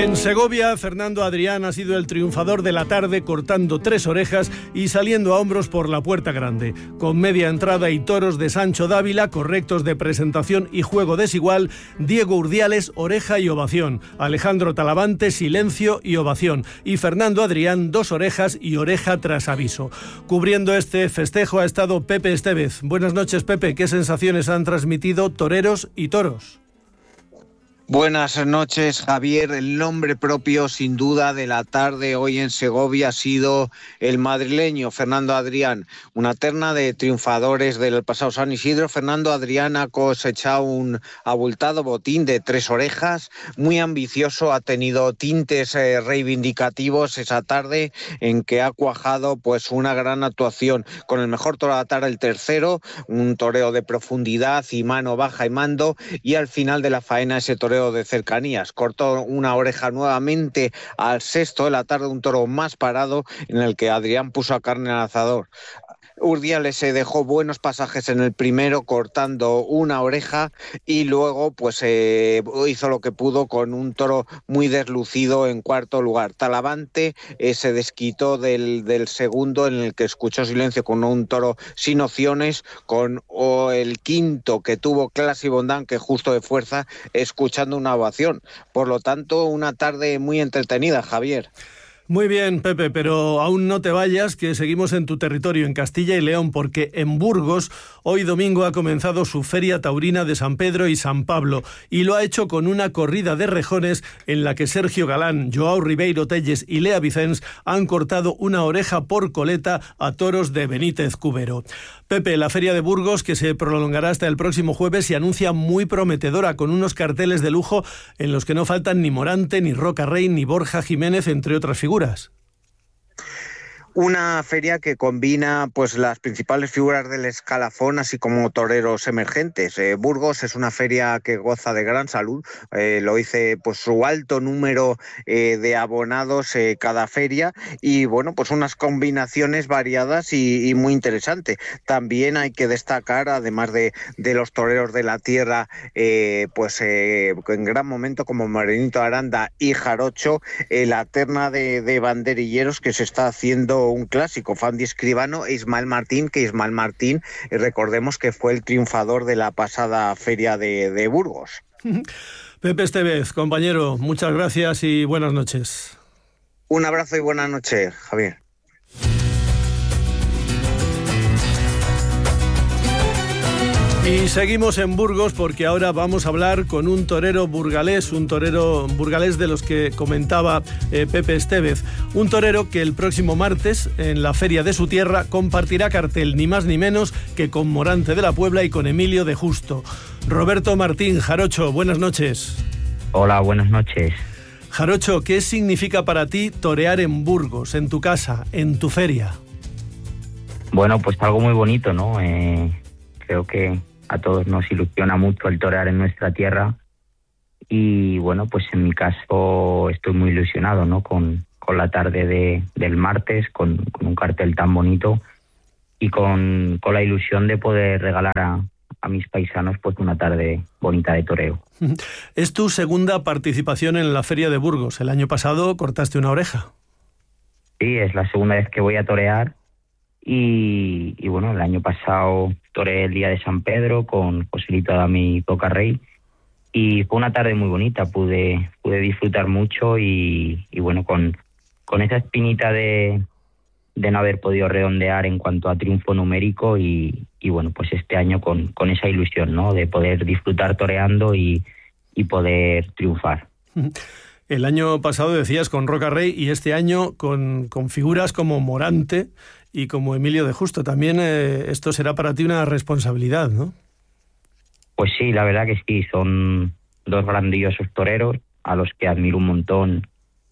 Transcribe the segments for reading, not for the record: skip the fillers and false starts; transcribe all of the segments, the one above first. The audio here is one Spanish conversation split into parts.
En Segovia, Fernando Adrián ha sido el triunfador de la tarde, cortando 3 orejas y saliendo a hombros por la puerta grande. Con media entrada y toros de Sancho Dávila, correctos de presentación y juego desigual, Diego Urdiales, oreja y ovación. Alejandro Talavante, silencio y ovación. Y Fernando Adrián, 2 orejas y oreja tras aviso. Cubriendo este festejo ha estado Pepe Estevez. Buenas noches, Pepe. ¿Qué sensaciones han transmitido toreros y toros? Buenas noches, Javier. El nombre propio, sin duda, de la tarde hoy en Segovia ha sido el madrileño Fernando Adrián. Una terna de triunfadores del pasado San Isidro. Fernando Adrián ha cosechado un abultado botín de 3 orejas, muy ambicioso, ha tenido tintes reivindicativos esa tarde en que ha cuajado pues una gran actuación. Con el mejor toro de la tarde, el tercero, un toreo de profundidad y mano baja y mando, y al final de la faena ese toreo de cercanías. Cortó una oreja nuevamente al sexto de la tarde, un toro más parado en el que Adrián puso a carne al asador. Urdiales se dejó buenos pasajes en el primero, cortando una oreja, y luego pues hizo lo que pudo con un toro muy deslucido en cuarto lugar. Talavante se desquitó del segundo, en el que escuchó silencio, con un toro sin opciones, con el quinto que tuvo Clase y Bondán, que justo de fuerza, escuchando una ovación. Por lo tanto, una tarde muy entretenida, Javier. Muy bien, Pepe, pero aún no te vayas, que seguimos en tu territorio, en Castilla y León, porque en Burgos hoy domingo ha comenzado su Feria Taurina de San Pedro y San Pablo, y lo ha hecho con una corrida de rejones en la que Sergio Galán, Joao Ribeiro Telles y Lea Vicens han cortado una oreja por coleta a toros de Benítez Cubero. Pepe, la Feria de Burgos, que se prolongará hasta el próximo jueves, se anuncia muy prometedora, con unos carteles de lujo en los que no faltan ni Morante, ni Roca Rey, ni Borja Jiménez, entre otras figuras. Una feria que combina pues las principales figuras del escalafón, así como toreros emergentes. Burgos es una feria que goza de gran salud, lo dice pues su alto número de abonados cada feria, y bueno, pues unas combinaciones variadas y muy interesantes. También hay que destacar, además de los toreros de la tierra, en gran momento, como Morenito Aranda y Jarocho, la terna de banderilleros que se está haciendo un clásico. Fandi Escribano e Ismael Martín, que Ismael Martín, recordemos que fue el triunfador de la pasada feria de Burgos. Pepe Estevez, compañero, muchas gracias y buenas noches. Un abrazo y buenas noches, Javier. Y seguimos en Burgos, porque ahora vamos a hablar con un torero burgalés de los que comentaba Pepe Estevez. Un torero que el próximo martes, en la feria de su tierra, compartirá cartel ni más ni menos que con Morante de la Puebla y con Emilio de Justo. Roberto Martín, Jarocho, buenas noches. Hola, buenas noches. Jarocho, ¿qué significa para ti torear en Burgos, en tu casa, en tu feria? Bueno, pues algo muy bonito, ¿no? Creo que a todos nos ilusiona mucho el torear en nuestra tierra, y bueno, pues en mi caso estoy muy ilusionado, ¿no? Con la tarde del martes, con un cartel tan bonito, y con la ilusión de poder regalar a mis paisanos pues una tarde bonita de toreo. Es tu segunda participación en la Feria de Burgos. El año pasado cortaste una oreja. Sí, es la segunda vez que voy a torear. Y bueno, el año pasado toreé el día de San Pedro con Joselito Adami y Roca Rey, y fue una tarde muy bonita, pude disfrutar mucho, y bueno, con esa espinita de no haber podido redondear en cuanto a triunfo numérico, y bueno, pues este año con esa ilusión, ¿no? De poder disfrutar toreando y poder triunfar. El año pasado decías con Roca Rey, y este año con figuras como Morante y como Emilio de Justo. También esto será para ti una responsabilidad, ¿no? Pues sí, la verdad que sí, son 2 grandiosos toreros a los que admiro un montón,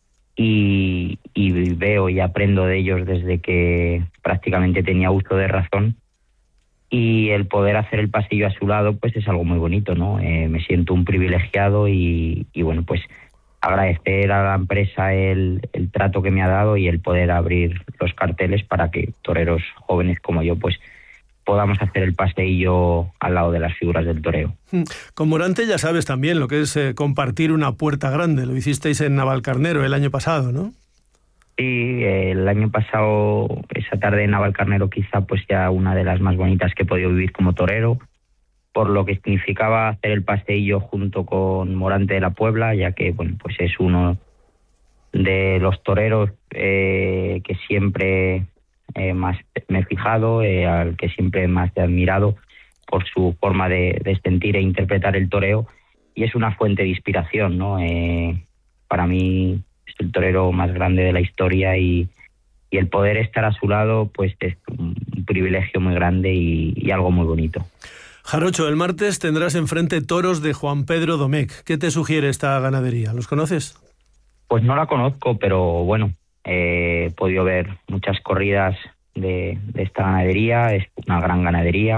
y veo y aprendo de ellos desde que prácticamente tenía uso de razón, y el poder hacer el pasillo a su lado pues es algo muy bonito, ¿no? Me siento un privilegiado, y bueno, pues agradecer a la empresa el trato que me ha dado y el poder abrir los carteles para que toreros jóvenes como yo pues podamos hacer el paseillo al lado de las figuras del toreo. Con Morante ya sabes también lo que es compartir una puerta grande. Lo hicisteis en Navalcarnero el año pasado, ¿no? Sí, el año pasado, esa tarde en Navalcarnero quizá pues ya una de las más bonitas que he podido vivir como torero, por lo que significaba hacer el paseillo junto con Morante de la Puebla, ya que bueno, pues es uno de los toreros que siempre más me he fijado, al que siempre más he admirado por su forma de sentir e interpretar el toreo, y es una fuente de inspiración, ¿no? Para mí es el torero más grande de la historia, y el poder estar a su lado pues es un privilegio muy grande y algo muy bonito. Jarocho, el martes tendrás enfrente toros de Juan Pedro Domecq. ¿Qué te sugiere esta ganadería? ¿Los conoces? Pues no la conozco, pero bueno, he podido ver muchas corridas de esta ganadería. Es una gran ganadería.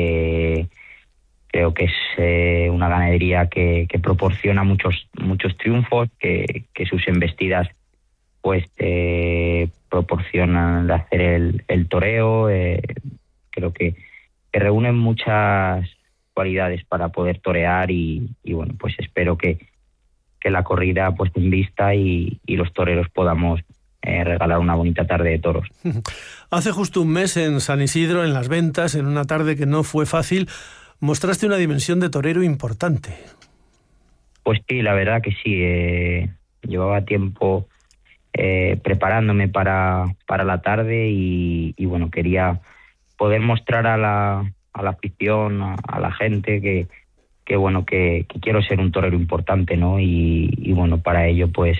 Creo que es una ganadería que proporciona muchos triunfos, que sus embestidas pues proporcionan de hacer el toreo. Creo que reúnen muchas cualidades para poder torear, y bueno, pues espero que la corrida pues invista y los toreros podamos regalar una bonita tarde de toros. Hace justo un mes en San Isidro, en Las Ventas, en una tarde que no fue fácil, mostraste una dimensión de torero importante. Pues sí, la verdad que sí. Llevaba tiempo preparándome para la tarde, y bueno, quería poder mostrar a la afición, a la gente que bueno, que quiero ser un torero importante, ¿no? Y bueno, para ello pues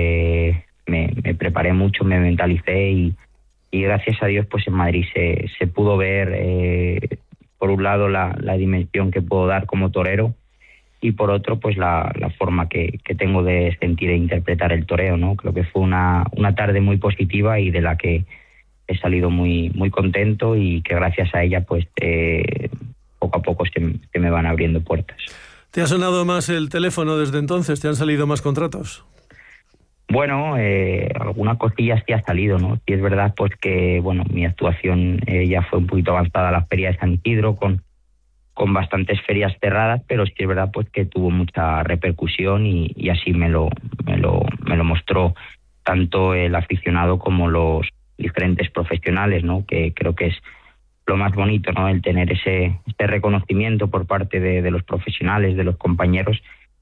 me preparé mucho, me mentalicé, y gracias a Dios pues en Madrid se pudo ver por un lado la dimensión que puedo dar como torero, y por otro pues la forma que tengo de sentir e interpretar el toreo, ¿no? Creo que fue una tarde muy positiva y de la que he salido muy muy contento, y que gracias a ella pues poco a poco se me van abriendo puertas. ¿Te ha sonado más el teléfono desde entonces? ¿Te han salido más contratos? Bueno, alguna cosilla sí ha salido, ¿no? Sí es verdad pues que bueno, mi actuación ya fue un poquito avanzada a la feria de San Isidro, con bastantes ferias cerradas, pero sí es verdad pues que tuvo mucha repercusión, y así me lo mostró tanto el aficionado como los diferentes profesionales, ¿no? Que creo que es lo más bonito, ¿no? El tener este reconocimiento por parte de los profesionales, de los compañeros,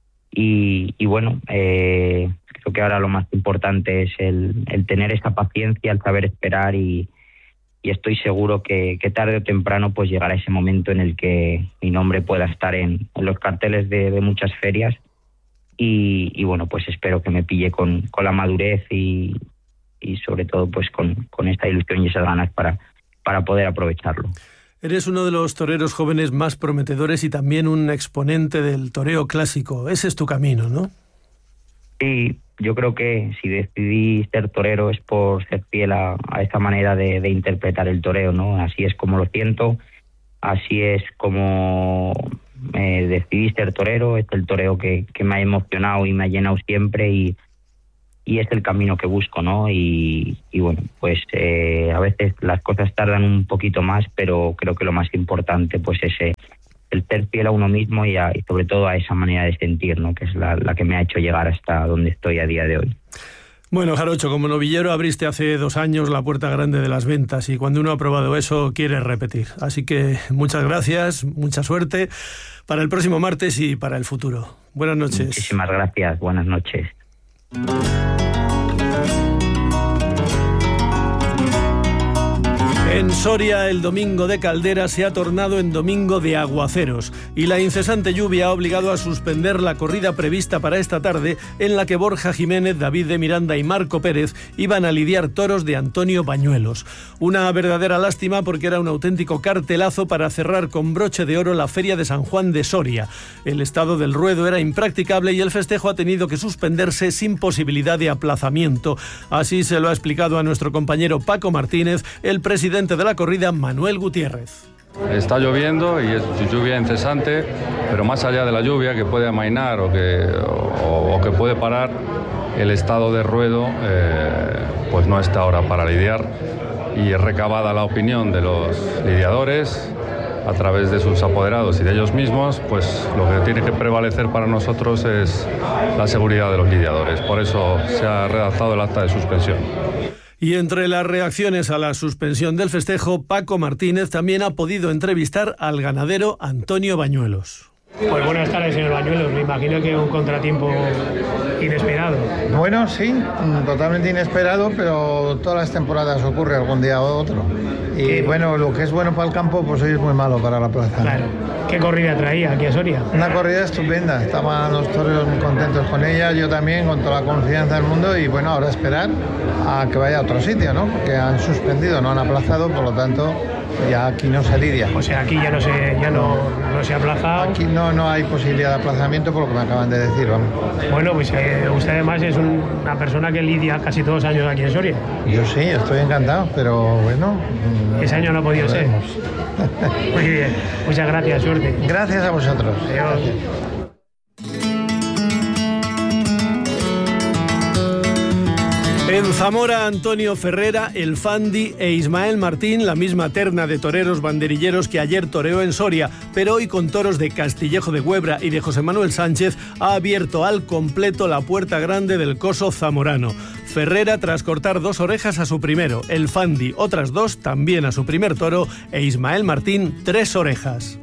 y bueno, creo que ahora lo más importante es el tener esa paciencia, el saber esperar, y estoy seguro que tarde o temprano pues llegará ese momento en el que mi nombre pueda estar en los carteles de muchas ferias, y bueno, pues espero que me pille con la madurez y sobre todo pues con esta ilusión y esas ganas para poder aprovecharlo. Eres uno de los toreros jóvenes más prometedores y también un exponente del toreo clásico. Ese es tu camino, ¿no? Sí, yo creo que si decidí ser torero es por ser fiel a esa manera de interpretar el toreo, ¿no? Así es como lo siento, así es como decidí ser torero. Es el toreo que me ha emocionado y me ha llenado siempre, y es el camino que busco, ¿no? Y bueno, pues a veces las cosas tardan un poquito más, pero creo que lo más importante pues es el ser fiel a uno mismo, y sobre todo a esa manera de sentir, ¿no? Que es la que me ha hecho llegar hasta donde estoy a día de hoy. Bueno, Jarocho, como novillero abriste hace 2 años la puerta grande de Las Ventas, y cuando uno ha probado eso quiere repetir. Así que muchas gracias, mucha suerte para el próximo martes y para el futuro. Buenas noches. Muchísimas gracias, buenas noches. En Soria, el domingo de Caldera se ha tornado en domingo de aguaceros, y la incesante lluvia ha obligado a suspender la corrida prevista para esta tarde, en la que Borja Jiménez, David de Miranda y Marco Pérez iban a lidiar toros de Antonio Bañuelos. Una verdadera lástima, porque era un auténtico cartelazo para cerrar con broche de oro la Feria de San Juan de Soria. El estado del ruedo era impracticable y el festejo ha tenido que suspenderse sin posibilidad de aplazamiento. Así se lo ha explicado a nuestro compañero Paco Martínez, el presidente de la corrida, Manuel Gutiérrez. Está lloviendo y es lluvia incesante, pero más allá de la lluvia, que puede amainar o que puede parar, el estado de ruedo pues no está ahora para lidiar, y es recabada la opinión de los lidiadores a través de sus apoderados y de ellos mismos, pues lo que tiene que prevalecer para nosotros es la seguridad de los lidiadores. Por eso se ha redactado el acta de suspensión. Y entre las reacciones a la suspensión del festejo, Paco Martínez también ha podido entrevistar al ganadero Antonio Bañuelos. Pues buenas tardes, señor Bañuelos. Me imagino que un contratiempo inesperado. Bueno, sí, totalmente inesperado, pero todas las temporadas ocurre algún día u otro. Y bueno, lo que es bueno para el campo, pues hoy es muy malo para la plaza. Claro. ¿Qué corrida traía aquí a Soria? Una corrida estupenda. Estaban los toreros muy contentos con ella, yo también, con toda la confianza del mundo. Y bueno, ahora esperar a que vaya a otro sitio, ¿no? Porque han suspendido, no han aplazado, por lo tanto, ya aquí no se lidia. O sea, aquí ya no se ha aplazado. Aquí no hay posibilidad de aplazamiento, por lo que me acaban de decir, vamos. Bueno, pues usted además es una persona que lidia casi todos los años aquí en Soria. Yo sí, estoy encantado, pero bueno... Ese año no ha podido ser. Muy bien, muchas gracias, suerte. Gracias a vosotros. Adiós. En Zamora, Antonio Ferrera, el Fandi e Ismael Martín, la misma terna de toreros banderilleros que ayer toreó en Soria, pero hoy con toros de Castillejo de Güebra y de José Manuel Sánchez, ha abierto al completo la puerta grande del coso zamorano. Ferrera tras cortar 2 orejas a su primero, el Fandi otras 2 también a su primer toro e Ismael Martín 3 orejas.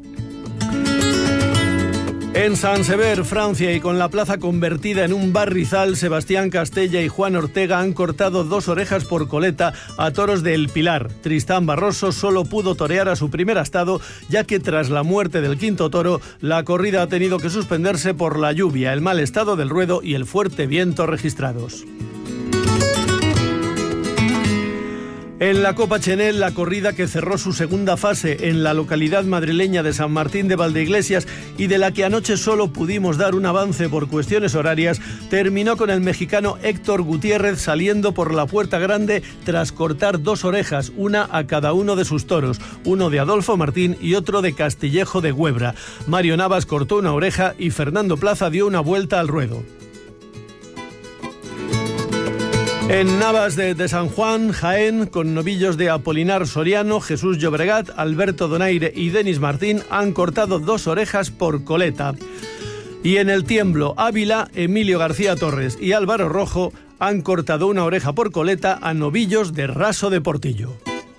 En Sant Sever, Francia, y con la plaza convertida en un barrizal, Sebastián Castella y Juan Ortega han cortado 2 orejas por coleta a toros de El Pilar. Tristán Barroso solo pudo torear a su primer astado, ya que tras la muerte del quinto toro, la corrida ha tenido que suspenderse por la lluvia, el mal estado del ruedo y el fuerte viento registrados. En la Copa Chenel, la corrida que cerró su segunda fase en la localidad madrileña de San Martín de Valdeiglesias y de la que anoche solo pudimos dar un avance por cuestiones horarias, terminó con el mexicano Héctor Gutiérrez saliendo por la puerta grande tras cortar 2 orejas, una a cada uno de sus toros, uno de Adolfo Martín y otro de Castillejo de Güebra. Mario Navas cortó una oreja y Fernando Plaza dio una vuelta al ruedo. En Navas de San Juan, Jaén, con novillos de Apolinar Soriano, Jesús Llobregat, Alberto Donaire y Denis Martín han cortado 2 orejas por coleta. Y en el Tiemblo, Ávila, Emilio García Torres y Álvaro Rojo han cortado una oreja por coleta a novillos de Raso de Portillo.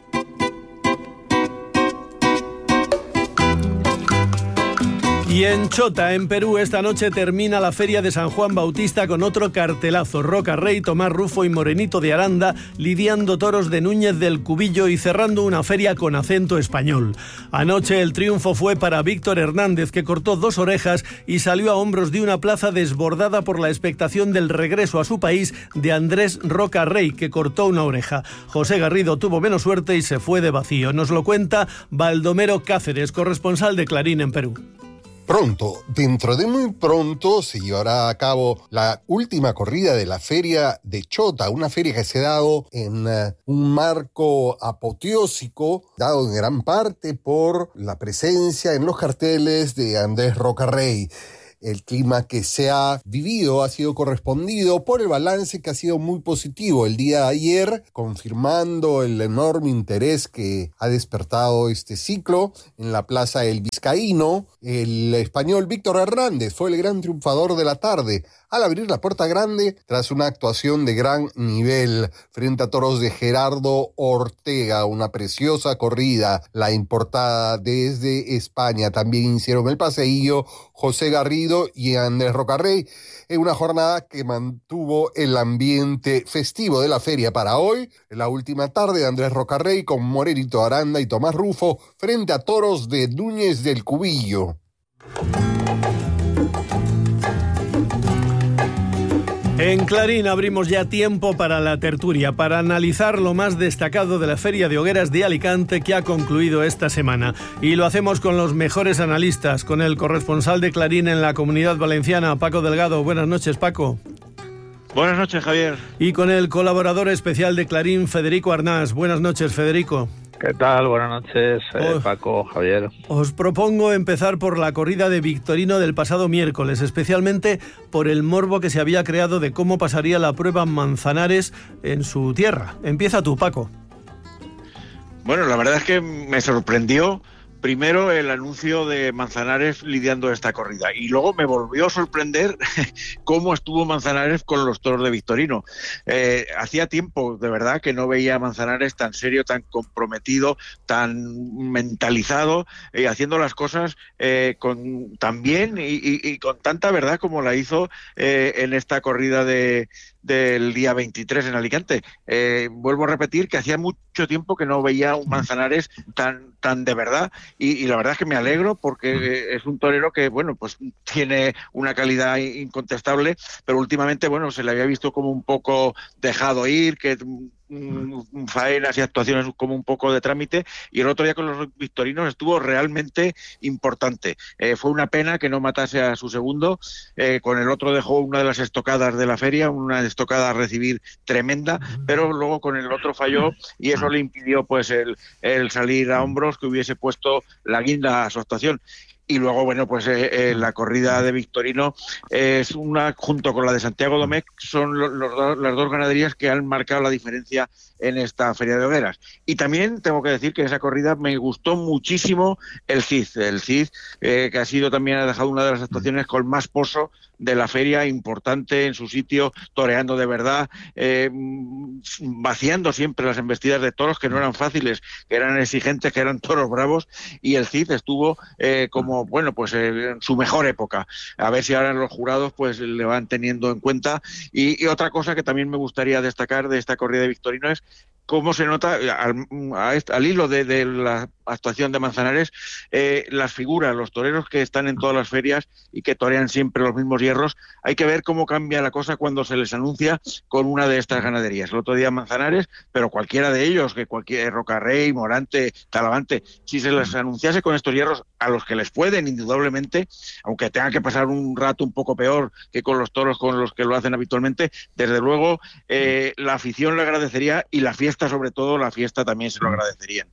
Y en Chota, en Perú, esta noche termina la Feria de San Juan Bautista con otro cartelazo. Roca Rey, Tomás Rufo y Morenito de Aranda lidiando toros de Núñez del Cubillo y cerrando una feria con acento español. Anoche el triunfo fue para Víctor Hernández, que cortó 2 orejas y salió a hombros de una plaza desbordada por la expectación del regreso a su país de Andrés Roca Rey, que cortó una oreja. José Garrido tuvo menos suerte y se fue de vacío. Nos lo cuenta Baldomero Cáceres, corresponsal de Clarín en Perú. Pronto, dentro de muy pronto, se llevará a cabo la última corrida de la Feria de Chota, una feria que se ha dado en un marco apoteósico, dado en gran parte por la presencia en los carteles de Andrés Roca Rey. El clima que se ha vivido ha sido correspondido por el balance que ha sido muy positivo el día de ayer, confirmando el enorme interés que ha despertado este ciclo en la Plaza El Vizcaíno. El español Víctor Hernández fue el gran triunfador de la tarde al abrir la puerta grande tras una actuación de gran nivel frente a toros de Gerardo Ortega, una preciosa corrida, la importada desde España. También hicieron el paseillo José Garrido y Andrés Roca Rey, en una jornada que mantuvo el ambiente festivo de la feria para hoy, en la última tarde de Andrés Roca Rey con Morenito de Aranda y Tomás Rufo frente a toros de Núñez del Cubillo. En Clarín abrimos ya tiempo para la tertulia, para analizar lo más destacado de la Feria de Hogueras de Alicante que ha concluido esta semana. Y lo hacemos con los mejores analistas, con el corresponsal de Clarín en la Comunidad Valenciana, Paco Delgado. Buenas noches, Paco. Buenas noches, Javier. Y con el colaborador especial de Clarín, Federico Arnás. Buenas noches, Federico. ¿Qué tal? Buenas noches, Paco, Javier. Os propongo empezar por la corrida de Victorino del pasado miércoles, especialmente por el morbo que se había creado de cómo pasaría la prueba Manzanares en su tierra. Empieza tú, Paco. Bueno, la verdad es que me sorprendió Primero, el anuncio de Manzanares lidiando esta corrida. Y luego me volvió a sorprender cómo estuvo Manzanares con los toros de Victorino. Hacía tiempo, de verdad, que no veía a Manzanares tan serio, tan comprometido, tan mentalizado, haciendo las cosas tan bien y con tanta verdad como la hizo en esta corrida del día 23 en Alicante. Vuelvo a repetir que hacía mucho tiempo que no veía un Manzanares tan de verdad y la verdad es que me alegro porque es un torero que, bueno, pues tiene una calidad incontestable, pero últimamente, bueno, se le había visto como un poco dejado ir, que faenas y actuaciones como un poco de trámite, y el otro día con los victorinos estuvo realmente importante. Fue una pena que no matase a su segundo, con el otro dejó una de las estocadas de la feria, una estocada a recibir tremenda, pero luego con el otro falló y eso le impidió pues el salir a hombros, que hubiese puesto la guinda a su actuación. Y luego, bueno, pues la corrida de Victorino es una, junto con la de Santiago Domecq, son las dos ganaderías que han marcado la diferencia en esta Feria de Hogueras. Y también tengo que decir que en esa corrida me gustó muchísimo el Cid, que ha sido también, ha dejado una de las actuaciones con más pozo de la feria, importante en su sitio, toreando de verdad, vaciando siempre las embestidas de toros, que no eran fáciles, que eran exigentes, que eran toros bravos, y el Cid estuvo como, bueno, pues en su mejor época. A ver si ahora los jurados pues le van teniendo en cuenta. Y otra cosa que también me gustaría destacar de esta corrida de Victorino es cómo se nota al hilo de la actuación de Manzanares, las figuras, los toreros que están en todas las ferias y que torean siempre los mismos hierros. Hay que ver cómo cambia la cosa cuando se les anuncia con una de estas ganaderías. El otro día Manzanares, pero cualquiera de ellos, que cualquier Rocarrey, Morante, Talavante, si se les anunciase con estos hierros, a los que les pueden indudablemente, aunque tengan que pasar un rato un poco peor que con los toros con los que lo hacen habitualmente, desde luego la afición le agradecería, y la fiesta, sobre todo, la fiesta también se lo agradecerían.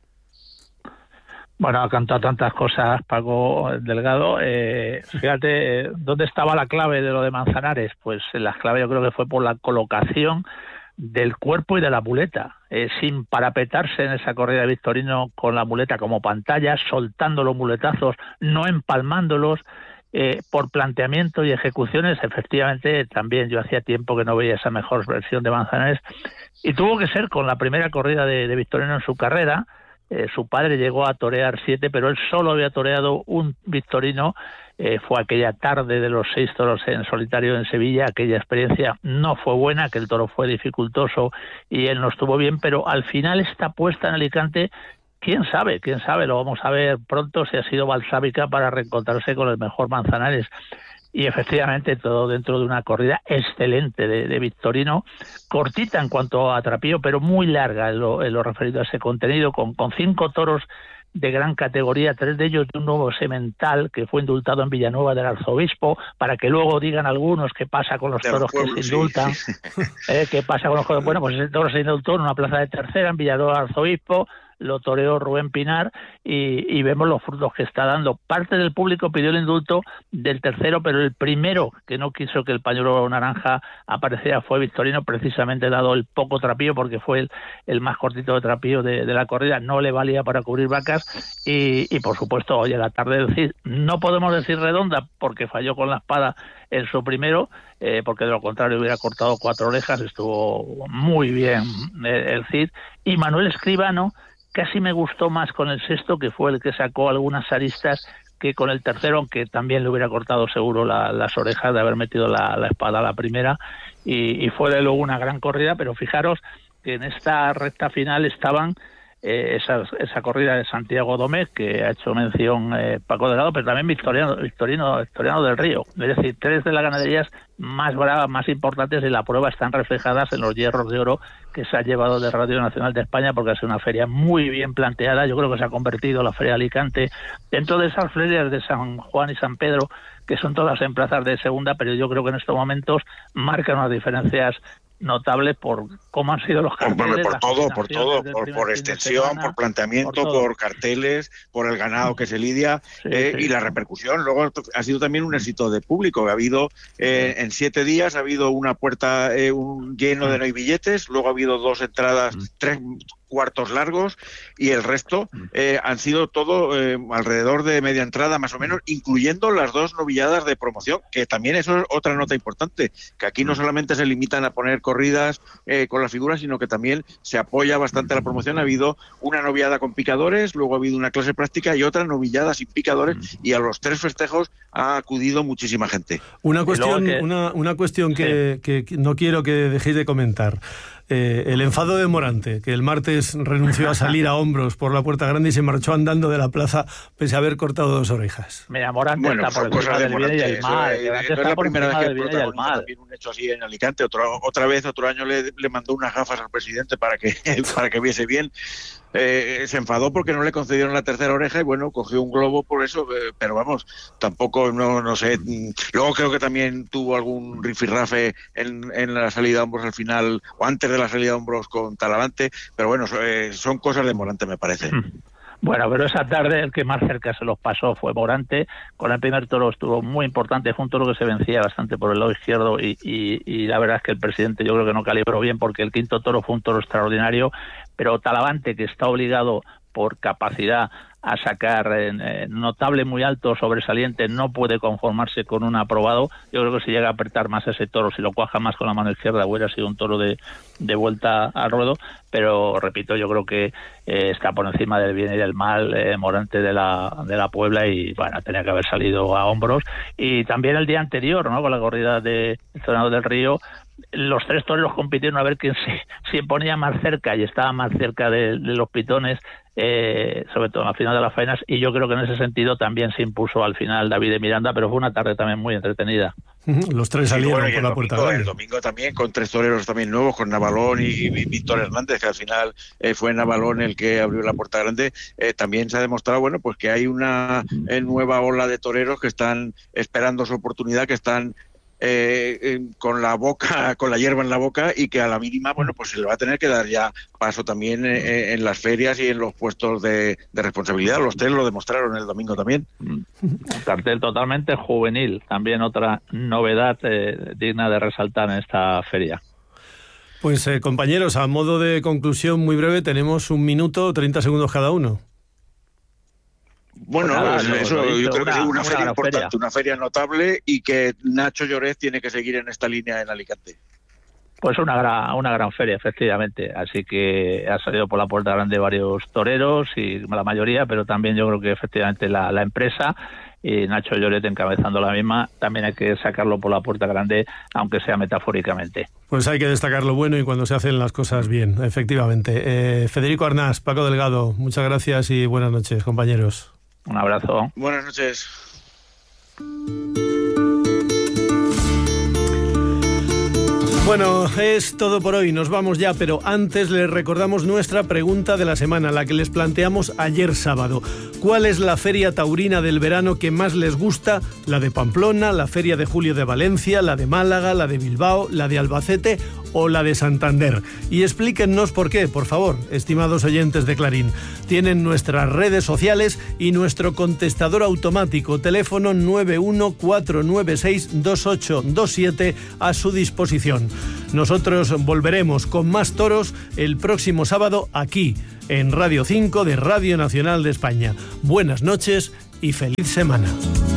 Bueno, ha cantado tantas cosas Paco Delgado. Fíjate, ¿dónde estaba la clave de lo de Manzanares? Pues la clave yo creo que fue por la colocación del cuerpo y de la muleta, sin parapetarse en esa corrida de Victorino con la muleta como pantalla, soltando los muletazos, no empalmándolos. Por planteamiento y ejecuciones, efectivamente, también yo hacía tiempo que no veía esa mejor versión de Manzanares, y tuvo que ser con la primera corrida de Victorino en su carrera. Su padre llegó a torear 7, pero él solo había toreado un Victorino. Fue aquella tarde de los 6 toros en solitario en Sevilla. Aquella experiencia no fue buena, que el toro fue dificultoso y él no estuvo bien, pero al final esta puesta en Alicante, quién sabe, lo vamos a ver pronto, si ha sido balsámica para reencontrarse con el mejor Manzanares. Y efectivamente todo dentro de una corrida excelente de Victorino, cortita en cuanto a trapío, pero muy larga en lo referido a ese contenido, con 5 toros de gran categoría, 3 de ellos de un nuevo semental que fue indultado en Villanueva del Arzobispo, para que luego digan algunos qué pasa con los toros que se indultan, qué pasa con los toros. Bueno, pues ese toro se indultó en una plaza de tercera en Villanueva del Arzobispo, lo toreó Rubén Pinar y vemos los frutos que está dando. Parte del público pidió el indulto del tercero, pero el primero que no quiso que el pañuelo naranja apareciera fue Victorino, precisamente dado el poco trapío, porque fue el más cortito de trapío de la corrida, no le valía para cubrir vacas. Y por supuesto, hoy a la tarde del Cid, no podemos decir redonda porque falló con la espada en su primero, porque de lo contrario hubiera cortado 4 orejas. Estuvo muy bien el Cid. Y Manuel Escribano casi me gustó más con el sexto, que fue el que sacó algunas aristas, que con el tercero, aunque también le hubiera cortado seguro las orejas de haber metido la espada a la primera, y fue de luego una gran corrida. Pero fijaros que en esta recta final estaban esa corrida de Santiago Domecq, que ha hecho mención Paco Delgado, pero también Victorino del Río. Es decir, 3 de las ganaderías más bravas, más importantes, y la prueba están reflejadas en los hierros de oro que se ha llevado de Radio Nacional de España, porque ha sido una feria muy bien planteada. Yo creo que se ha convertido la Feria de Alicante dentro de esas ferias de San Juan y San Pedro, que son todas en plazas de segunda, pero yo creo que en estos momentos marcan unas diferencias notable por cómo han sido los carteles. Por extensión, por planteamiento, por carteles, por el ganado que se lidia, y la repercusión. Luego ha sido también un éxito de público. Ha habido en 7 días ha habido una puerta lleno de no hay billetes, luego ha habido 2 entradas, cuartos largos, y el resto han sido todo alrededor de media entrada más o menos, incluyendo las 2 novilladas de promoción, que también eso es otra nota importante, que aquí no solamente se limitan a poner corridas con las figuras, sino que también se apoya bastante a la promoción. Ha habido una novillada con picadores, luego ha habido una clase práctica y otra novillada sin picadores, y a los 3 festejos ha acudido muchísima gente. Una cuestión que no quiero que dejéis de comentar. El enfado de Morante, que el martes renunció a salir a hombros por la Puerta Grande y se marchó andando de la plaza pese a haber cortado 2 orejas. Mira, Morante está por encima del bien y del mal. No es la primera vez que protagoniza también un hecho así en Alicante. Otro año le mandó unas gafas al presidente para que viese bien. Se enfadó porque no le concedieron la tercera oreja y bueno, cogió un globo por eso, pero vamos, tampoco, no sé. Luego creo que también tuvo algún rifirrafe en la salida a hombros al final, o antes de la salida a hombros con Talavante, pero bueno, son cosas de Morante, me parece. Bueno, pero esa tarde el que más cerca se los pasó fue Morante. Con el primer toro estuvo muy importante, junto a lo que se vencía bastante por el lado izquierdo, y la verdad es que el presidente yo creo que no calibró bien, porque el quinto toro fue un toro extraordinario, pero Talavante, que está obligado por capacidad a sacar notable muy alto, sobresaliente, no puede conformarse con un aprobado. Yo creo que si llega a apretar más ese toro, si lo cuaja más con la mano izquierda, hubiera sido un toro de vuelta al ruedo, pero repito, yo creo que está por encima del bien y del mal Morante de la Puebla, y bueno, tenía que haber salido a hombros. Y también el día anterior, ¿no?, con la corrida de Tornado del Río, los 3 toreros compitieron a ver quién se ponía más cerca, y estaba más cerca de los pitones, sobre todo al final de las faenas, y yo creo que en ese sentido también se impuso al final David de Miranda, pero fue una tarde también muy entretenida. Los 3 salieron por la Puerta Grande. El domingo también, con 3 toreros también nuevos, con Navalón y Víctor Hernández, que al final fue Navalón el que abrió la Puerta Grande. También se ha demostrado, bueno, pues que hay una nueva ola de toreros que están esperando su oportunidad, que están con la hierba en la boca, y que a la mínima, bueno, pues se le va a tener que dar ya paso también en las ferias y en los puestos de responsabilidad. Los 3 lo demostraron el domingo también. Un cartel totalmente juvenil, también otra novedad digna de resaltar en esta feria. Pues compañeros, a modo de conclusión muy breve, tenemos 1 minuto, 30 segundos cada uno. Bueno, eso yo creo que es una feria importante, una feria notable, y que Nacho Lloret tiene que seguir en esta línea en Alicante. Pues una gran feria, efectivamente. Así que ha salido por la Puerta Grande varios toreros, y la mayoría, pero también yo creo que efectivamente la empresa, y Nacho Lloret encabezando la misma, también hay que sacarlo por la Puerta Grande, aunque sea metafóricamente. Pues hay que destacar lo bueno y cuando se hacen las cosas bien, efectivamente. Federico Arnás, Paco Delgado, muchas gracias y buenas noches, compañeros. Un abrazo. Buenas noches. Bueno, es todo por hoy, nos vamos ya, pero antes les recordamos nuestra pregunta de la semana, la que les planteamos ayer sábado. ¿Cuál es la feria taurina del verano que más les gusta? ¿La de Pamplona, la feria de julio de Valencia, la de Málaga, la de Bilbao, la de Albacete o la de Santander? Y explíquennos por qué, por favor, estimados oyentes de Clarín. Tienen nuestras redes sociales y nuestro contestador automático, teléfono 914962827, a su disposición. Nosotros volveremos con más toros el próximo sábado aquí, en Radio 5 de Radio Nacional de España. Buenas noches y feliz semana.